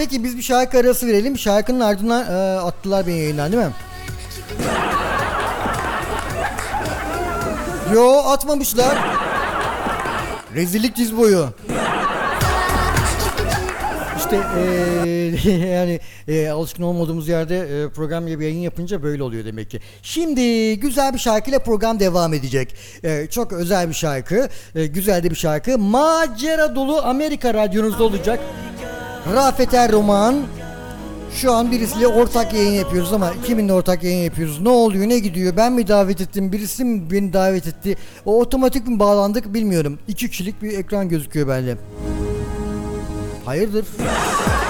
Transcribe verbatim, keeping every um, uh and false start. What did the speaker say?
Peki biz bir şarkı arası verelim. Şarkının ardından e, attılar beni yayından değil mi? Yo, atmamışlar. Rezillik diz boyu. İşte e, yani e, alışkın olmadığımız yerde e, program gibi yayın yapınca böyle oluyor demek ki. Şimdi güzel bir şarkıyla program devam edecek. E, çok özel bir şarkı, e, güzel de bir şarkı. Macera dolu Amerika radyonuzda olacak. Rafet Erroman. Şu an birisiyle ortak yayın yapıyoruz ama kiminle ortak yayın yapıyoruz? Ne oluyor, ne gidiyor? Ben mi davet ettim? Birisi mi beni davet etti? O otomatik mi bağlandık bilmiyorum. İki kişilik bir ekran gözüküyor bende. Hayırdır?